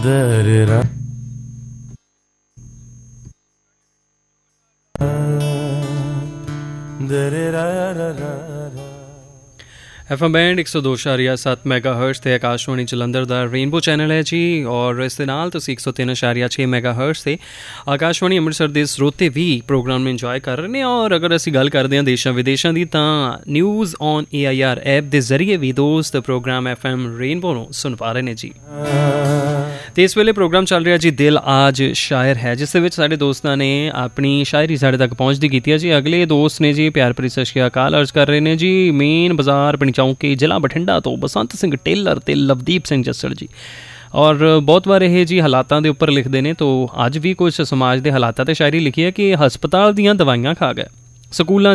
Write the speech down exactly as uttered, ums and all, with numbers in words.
ਦਰਰਾ F M band एक सौ दो इशारिया सत्त मैगा हर्ट्स ते आकाशवाणी जलंधर दा रेनबो चैनल है जी और इस दे नाल तुसीं एक सौ तीन इशारिया छे मैगा हर्ट्स ते आकाशवाणी अमृतसर दे स्रोते भी प्रोग्राम में इंजॉय कर रहे हैं। और अगर असीं गल करदे हां देशां विदेशां दी तां news on A I R app दे जरिए भी दोस्त प्रोग्राम एफ एम रेनबो नूं सुन पा रहे हैं जी। तो इस वेले प्रोग्राम चल रहा जी दिल आज शायर है, जिस विच साडे दोस्तां ने अपनी शायरी साडे तक पहुँचती की है जी। अगले दोस्त ने जी प्यार भरी सत श्री अकाल अर्ज कर रहे हैं जी। मेन बाजार पिंड चौंकी जिला बठिंडा तो बसंत सिंह टेलर ते लवदीप सिंह जस्सड़ जी। और बहुत बार ये जी हालातों के उपर लिखते हैं, तो अज भी कुछ समाज के हालातों पर शायरी लिखी है कि हस्पताल दीयां दवाइयां खा गए, स्कूलों